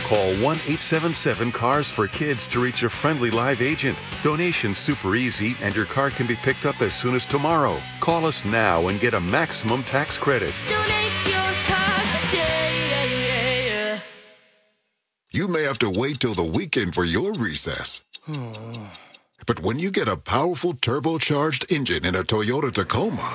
Call 1-877-CARS-FOR-KIDS to reach a friendly live agent. Donation's super easy, and your car can be picked up as soon as tomorrow. Call us now and get a maximum tax credit. Donate your car today. You may have to wait till the weekend for your recess. But when you get a powerful turbocharged engine in a Toyota Tacoma,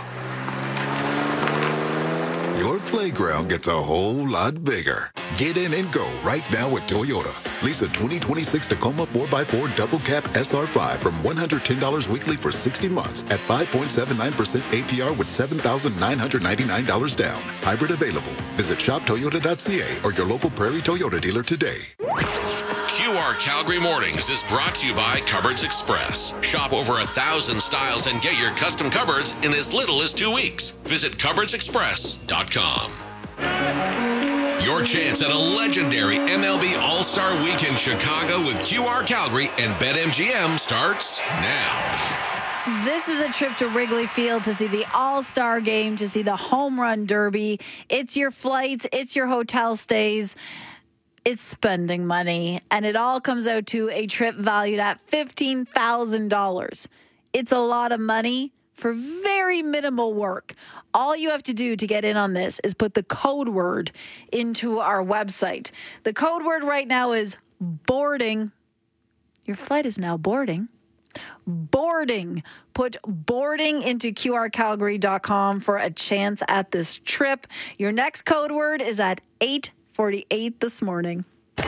your playground gets a whole lot bigger. Get in and go right now at Toyota. Lease a 2026 Tacoma 4x4 Double Cab SR5 from $110 weekly for 60 months at 5.79% APR with $7,999 down. Hybrid available. Visit shoptoyota.ca or your local Prairie Toyota dealer today. QR Calgary Mornings is brought to you by Cupboards Express. Shop over 1,000 styles and get your custom cupboards in as little as 2 weeks. Visit cupboardsexpress.com. Your chance at a legendary MLB All-Star Week in Chicago with QR Calgary and BetMGM starts now. This is a trip to Wrigley Field to see the All-Star Game, to see the Home Run Derby. It's your flights, it's your hotel stays. It's spending money, and it all comes out to a trip valued at $15,000. It's a lot of money for very minimal work. All you have to do to get in on this is put the code word into our website. The code word right now is boarding. Your flight is now boarding. Boarding. Put boarding into qrcalgary.com for a chance at this trip. Your next code word is at 8:48 this morning.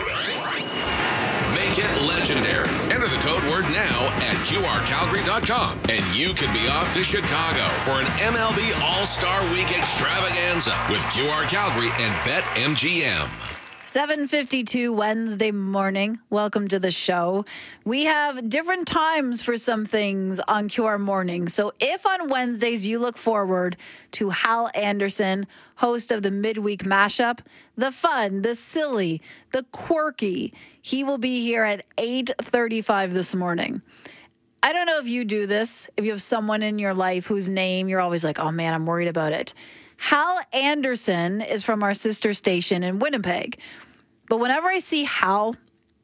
Make it legendary. Enter the code word now at qrcalgary.com, and you could be off to Chicago for an MLB All-Star Week extravaganza with QR Calgary and BetMGM. 7:52 Wednesday morning. Welcome to the show. We have different times for some things on QR Morning. So if on Wednesdays you look forward to Hal Anderson, host of the Midweek Mashup, the fun, the silly, the quirky, he will be here at 8:35 this morning. I don't know if you do this, if you have someone in your life whose name you're always like, oh man, I'm worried about it. Hal Anderson is from our sister station in Winnipeg. But whenever I see Hal,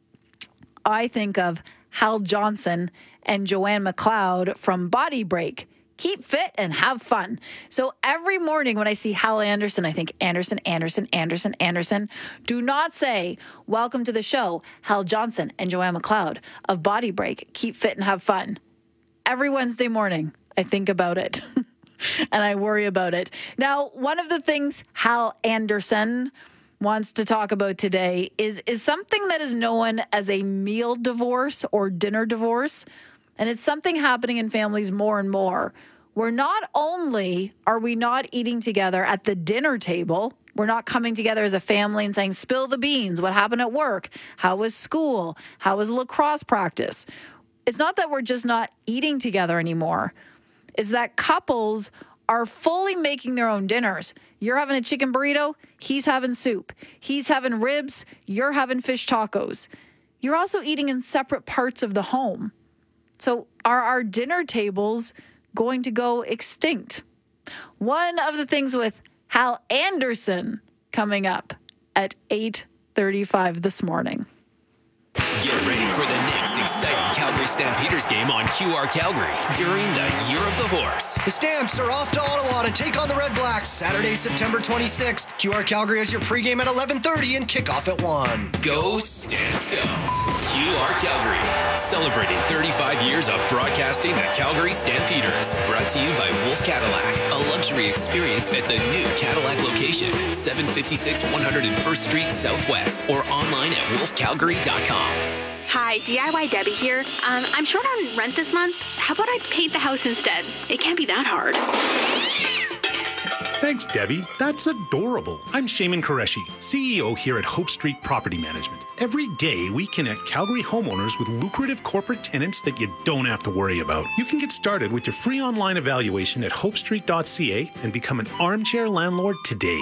I think of Hal Johnson and Joanne McLeod from Body Break. Keep fit and have fun. So every morning when I see Hal Anderson, I think Anderson, Anderson, Anderson, Anderson. Do not say, welcome to the show, Hal Johnson and Joanne McLeod of Body Break. Keep fit and have fun. Every Wednesday morning, I think about it. And I worry about it. Now, one of the things Hal Anderson wants to talk about today is something that is known as a meal divorce or dinner divorce. And it's something happening in families more and more, where not only are we not eating together at the dinner table, we're not coming together as a family and saying, spill the beans, what happened at work? How was school? How was lacrosse practice? It's not that we're just not eating together anymore. Is that couples are fully making their own dinners. You're having a chicken burrito, he's having soup. He's having ribs, you're having fish tacos. You're also eating in separate parts of the home. So are our dinner tables going to go extinct? One of the things with Hal Anderson coming up at 8:35 this morning. Get ready for the next exciting Calgary Stampeders game on QR Calgary during the Year of the Horse. The Stamps are off to Ottawa to take on the Red Blacks Saturday, September 26th. QR Calgary has your pregame at 11:30 and kickoff at 1. Go Stamps go! QR Calgary, celebrating 35 years of broadcasting the Calgary Stampeders. Brought to you by Wolf Cadillac, a luxury experience at the new Cadillac location, 756 101st Street Southwest, or online at wolfcalgary.com. Hi, DIY Debbie here. I'm short on rent this month. How about I paint the house instead? It can't be that hard. Thanks, Debbie. That's adorable. I'm Shaman Qureshi, CEO here at Hope Street Property Management. Every day, we connect Calgary homeowners with lucrative corporate tenants that you don't have to worry about. You can get started with your free online evaluation at hopestreet.ca and become an armchair landlord today.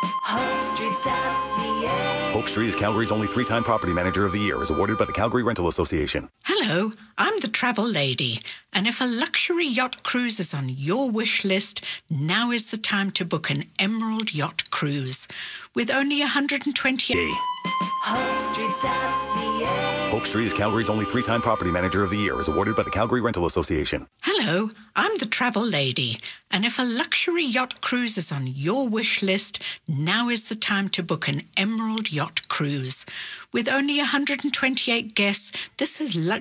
HopeStreet.ca. Hope Street is Calgary's only 3-time Property Manager of the Year, as awarded by the Calgary Rental Association. Hello, I'm the travel lady, and if a luxury yacht cruise is on your wish list, now is the time to book an Emerald Yacht Cruise. With only 120... HopeStreet.ca. Hope Street is Calgary's only 3-time property manager of the year, is awarded by the Calgary Rental Association. Hello, I'm the travel lady, and if a luxury yacht cruise is on your wish list, now is the time to book an Emerald Yacht Cruise. With only 128 guests, this is